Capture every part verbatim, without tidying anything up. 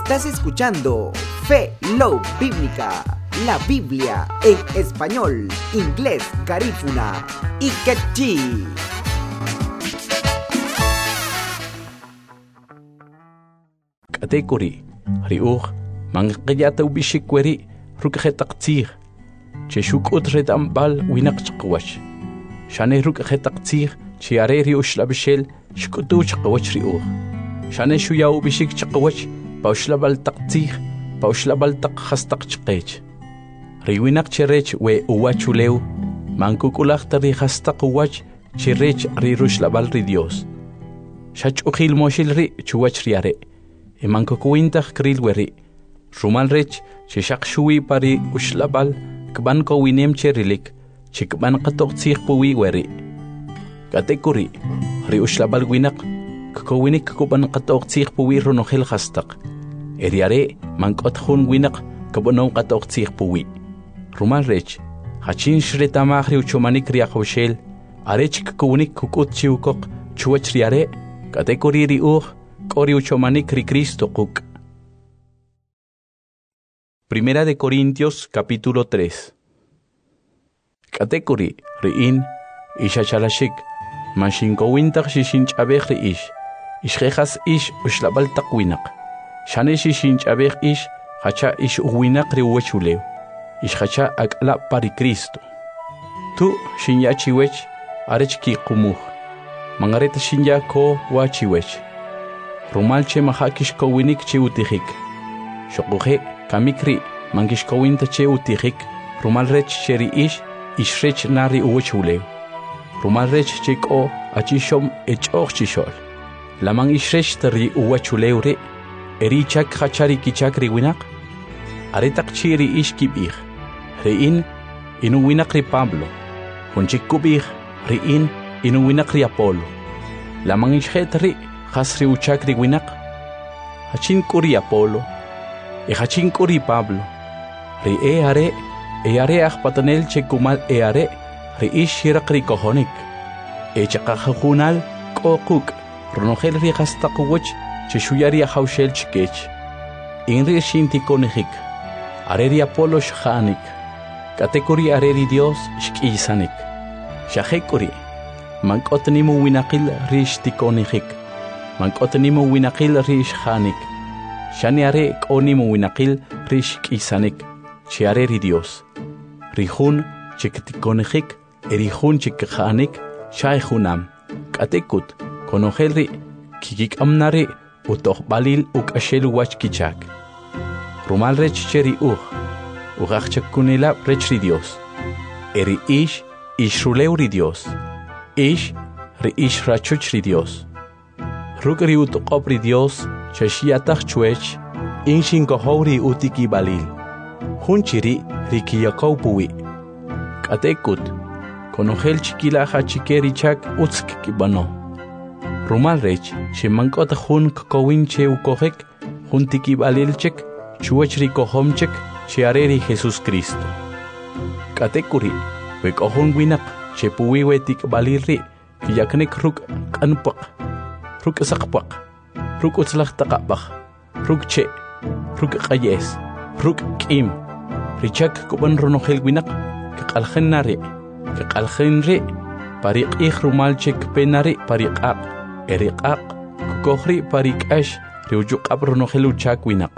Estás escuchando Fe Love Bíblica, la Biblia en español, inglés, garífuna y quechí. Katekuri, riuch, mangqiyata ubishikweri, rukhetaqtir, cheshuk utret ambal winak chqwash. Shane rukhetaqtir, chiareri ushlabshel, shkutu chqwash riuch. Shane shuya ubishik chqwash, pauslabal taqtir, pauslabal taqhastaq chqech. Riwinak cherech we uwachuleu, mankukulaqta rihastaq uwach, cherech rirushlabal ri Dios. Shachukil moshil ri chuwach riare. Emanko kuwintaq krilweri. Rumal rech, chishaq shui pari ushlabal, kban ko winem cherilik, chikban qatok tsik puwi weri. Katekuri, ri ushlabal winak, kukowinik kuban qatok tsik puwi runohil khastaq. Eriare, mankot hun winak, kubanon qatok tsik puwi. Rumal rech, hachin shretamah ri uchumanik riakoshel, arech kukowinik kukut chiukok, chuwach riare, katekuri ri uh, Cori uchomanik ri Cristo kuk. Primera de Corintios capítulo tres. Katekuri riin ishachalashik mashinko wintak shishinch abech ri ish ishjejas ish ushlabal takwinak shane shishinch abech ish hacha ish uwinak ri uwechulew ishhacha akla pari Cristo tu shinyachiwech arech ki kumuh mangareta shinya ko wachiwech Rumal che mahakish kowinik che utihik. Shokuhe kamikri mangish kowinta che utihik. Rumal rech cheri ish ishrech nari uwechulew. Rumal rech che ko achishom echoch chishol. Lamang ishrech tari uwechulew re. Eri chak hachari kichak riwinak. Aretak chiri ish kibih. Rein inuwinak ri Pablo. Hunchik kubih rein inuwinak ri Apolo. Lamang ishret ri Hasri uchakri winak, hachin kuri Apolo, e hachin kuri Pablo, ri e are, e are achpatanel che kumal e are, ri ishirakri kohonik, e chakahunal kokuk, ronogel ri hastakuwach, che shuyari haushel chkech, inri shinti konehik, areri Apolo shahanik, katekuri areri Dios shkisanik, shahekuri, mankotnimu winakil rishti konehik. Mankotnimo winakil rish hanik. Shaniare konimo winakil rish kisanik. Chiare ri Dios. Rihun chiktikonejik, erihun chikhanik, shaihunam. Katekut, konohelri, kikik amnare, utoh balil uk ashelu wach kichak. Rumal rech cheri uh, ugach chakunela rech ri Dios. Eri ish, ishruleu ri Dios. Ish, ri ish rachuch ri Dios. Rukri utqopri Dios, chashiatach chuech, inshin kohori utiki balil. Hunchiri rikiyakaupuwi. Katekut, konohel chikilaha chikeri chak utsk kibano. Rumal rech, shimankot hun kokowinche ukohek, huntiki balilchek, chuech rikohomchek, chiareri Jesus Cristo. Katekuri, wekohun winak, chepuwi wetik balilri, kiyaknek ruk kanpak. Ruk sakpak, ruk utzlach takapach, ruk che, ruk qayes, ruk kim, richak kuban ronohel winak, kakalchen nari, kakalchen re, parik ich rumal chek penari parik ak, erik ak, kukohri parik ash, riujuk ab ronohelu chak winak.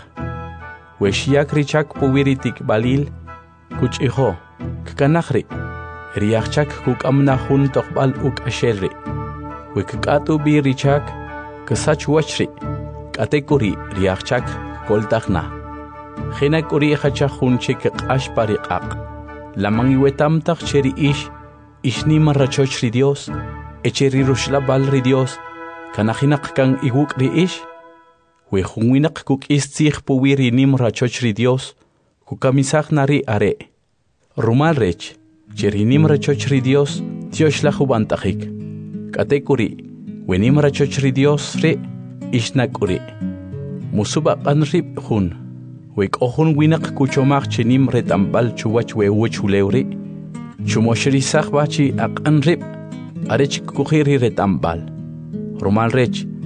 Weshiak richak puwiritik balil, kuch iho, kakanakri, riak chak kuk amna hun tokbal uk ashelri. Wikatu bi richak, kesach wachri, katekuri riachak koltagna. Hinakuri hachahun chik ash pariqaq. Lamang iwetamtak cheri ish, ishni marrachoch ri Dios, echeri rushlabal ri Dios, kanahinak kang iguk ri ish, wehunwinak kuk istzich puwiri nim rachoch ri Dios, kukamisak nari are. Rumal rech, cheri nim rachoch ri Dios, tioshlahu Katekuri, wenim rachochri Dios re, ishnakuri. Musuba kanrip hun, wek ohun winak kuchomak chenim retambal chuwach we uchuleuri, chumoshri sakbachi ak anrip, arech kuhiri retambal. Rumal rech,